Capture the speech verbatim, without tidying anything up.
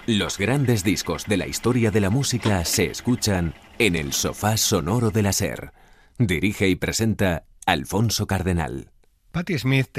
Los grandes discos de la historia de la música se escuchan en el sofá sonoro de la SER. Dirige y presenta Alfonso Cardenal. Patti Smith